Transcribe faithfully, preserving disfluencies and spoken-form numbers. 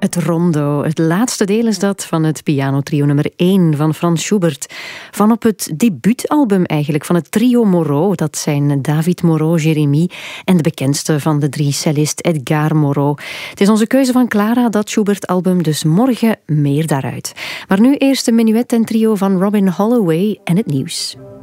Het Rondo, het laatste deel is dat van het pianotrio nummer één van Franz Schubert. Van op het debuutalbum eigenlijk van het trio Moreau. Dat zijn David Moreau, Jérémie en de bekendste van de drie, cellist Edgar Moreau. Het is onze keuze van Clara, dat Schubert-album, dus morgen meer daaruit. Maar nu eerst de menuet en trio van Robin Holloway en het nieuws.